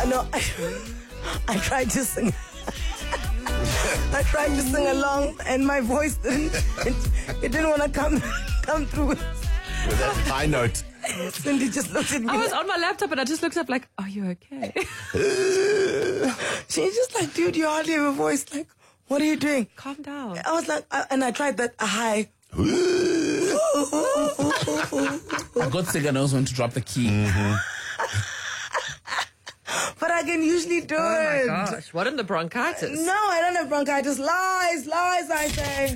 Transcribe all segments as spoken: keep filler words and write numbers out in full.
Uh, no, I, I tried to sing. I tried to sing along, and my voice didn't. It, it didn't want to come come through. With that high note. Cindy just looked at me. I was on my laptop and I just looked up like, are you okay? She's just like, dude, you hardly have a voice. Like, what are you doing? Calm down. I was like, I, and I tried that uh, high. A good singer knows when to drop the key. Mm-hmm. But I can usually do Oh it. my gosh, what in the bronchitis? No, I don't have bronchitis. Lies, lies, I say.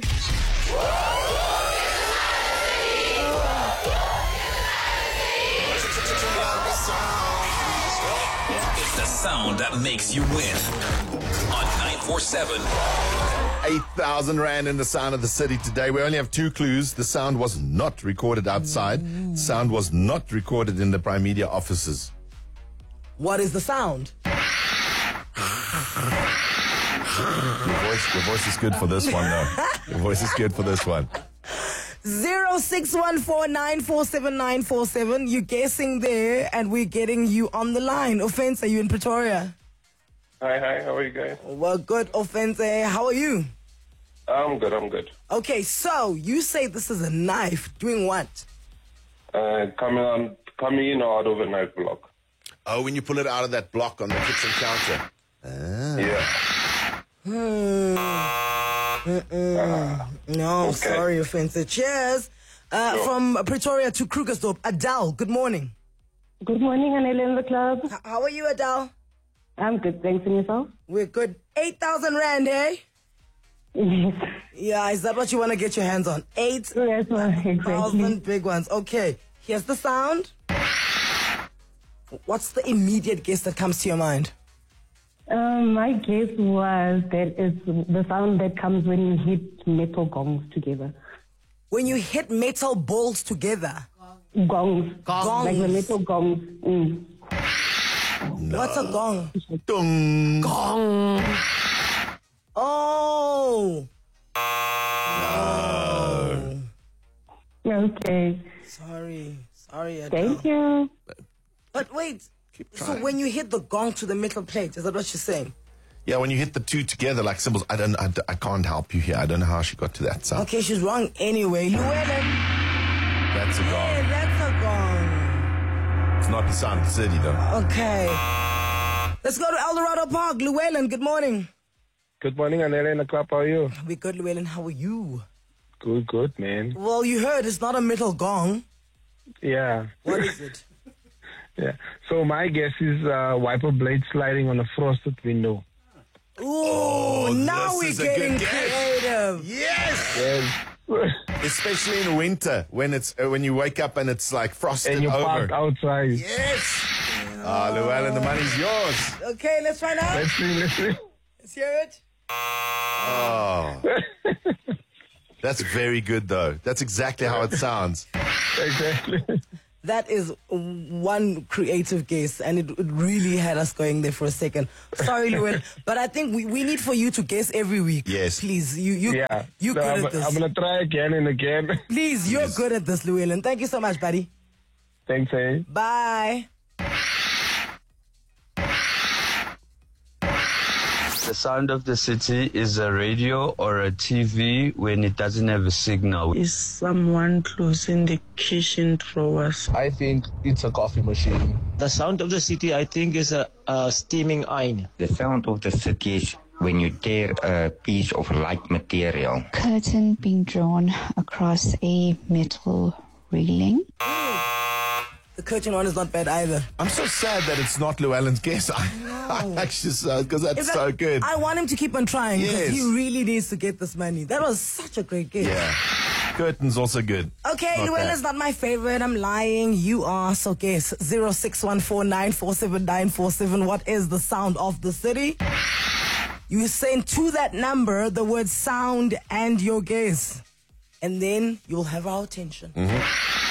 It's the sound that makes you win. On nine four seven. eight thousand rand in the sound of the city today. We only have two clues. The sound was not recorded outside. The sound was not recorded in the Prime Media offices. What is the sound? Your voice, your voice is good for this one, though. Your voice is good for this one. zero six one four nine four seven nine four seven. You're guessing there, and we're getting you on the line. Offense, are you in Pretoria? Hi, hi, how are you guys? Well, good, Offense. How are you? I'm good, I'm good. Okay, so you say this is a knife. Doing what? Uh, coming on, coming in or out of a knife block. Oh, when you pull it out of that block on the kitchen counter. Ah. Yeah. Hmm. Uh, no, okay. sorry, Offense. Cheers. Uh, Sure. From Pretoria to Krugersdorp. Adele, good morning. Good morning, Anela in the club. H- how are you, Adele? I'm good, thanks. And yourself? We're good. eight thousand rand, eh? Yes. Yeah, is that what you want to get your hands on? eight Yes, well, exactly. thousand big ones. Okay, here's the sound. What's the immediate guess that comes to your mind? Um, my guess was that it's the sound that comes when you hit metal gongs together. When you hit metal balls together. Gongs. Gongs. Like the metal gongs. Mm. What's a gong? Dung. Gong. Oh. No. Okay. Sorry. Sorry, Adele. Thank you. But wait. So trying. when you hit the gong to the metal plate, is that what you're saying? Yeah, when you hit the two together like cymbals, I don't, I, I can't help you here. I don't know how she got to that sound. Okay, she's wrong anyway. Llewellyn. That's a Hey, gong. that's a gong. It's not the sound of the city, though. Okay. Let's go to Eldorado Park. Llewellyn, good morning. Good morning, Anela in the club, how are you? We're good, Llewellyn. How are you? Good, good, man. Well, you heard it's not a metal gong. Yeah. What is it? Yeah. So my guess is uh, wiper blade sliding on a frosted window. Ooh, Oh, now this is we're a getting good guess. creative. Yes! Yes. Especially in winter, when it's uh, when you wake up and it's like frosted And you parked over. outside. Yes! Ah, Llewellyn, the money's yours. Okay, let's find out. Let's see, let's see. Let's hear it. Oh. That's very good, though. That's exactly how it sounds. Exactly. That is one creative guess, and it, it really had us going there for a second. Sorry, Llewellyn, but I think we, we need for you to guess every week. Yes. Please, you, you, Yeah. you're So good I'm, at this. I'm going to try again and again. Please, you're good at this, Llewellyn. Thank you so much, buddy. Thanks, eh? Bye. The sound of the city is a radio or a T V when it doesn't have a signal. Is someone closing the kitchen drawers? I think it's a coffee machine. The sound of the city, I think, is a, a steaming iron. The sound of the city is when you tear a piece of light material. Curtain being drawn across a metal railing. The curtain one is not bad either. I'm so sad that it's not Llewellyn's guess. I, I actually, because that's In fact, so good. I want him to keep on trying because Yes. he really needs to get this money. That was such a great guess. Yeah. Curtain's also good. Okay, Not Llewellyn's bad. not my favorite. I'm lying. You are. So guess zero six one four nine four seven nine four seven. What is the sound of the city? You send to that number the word sound and your guess. And then you'll have our attention. Mm-hmm.